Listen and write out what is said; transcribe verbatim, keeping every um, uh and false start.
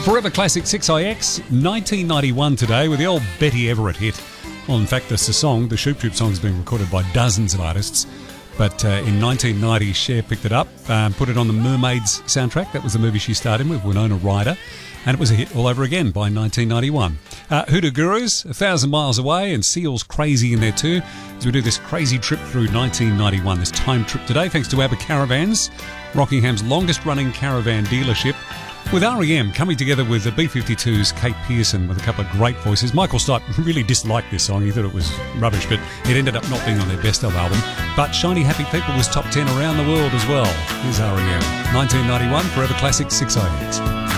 Forever Classic six I X, nineteen ninety-one today with the old Betty Everett hit. Well, in fact, this song, the Shoop Troop song, has been recorded by dozens of artists. But uh, in nineteen ninety, Cher picked it up, um, put it on the Mermaids soundtrack. That was the movie she starred in with Winona Ryder. And it was a hit all over again by nineteen ninety-one. Uh, Hoodoo Gurus, A Thousand Miles Away, and Seal's Crazy in there too, as we do this crazy trip through nineteen ninety-one, this time trip today, thanks to ABBA Caravans, Rockingham's longest-running caravan dealership, with R E M coming together with the B fifty-two's Kate Pearson with a couple of great voices. Michael Stipe really disliked this song. He thought it was rubbish, but it ended up not being on their best of album. But Shiny Happy People was top ten around the world as well. Here's R E M, nineteen ninety-one, Forever Classic six I X.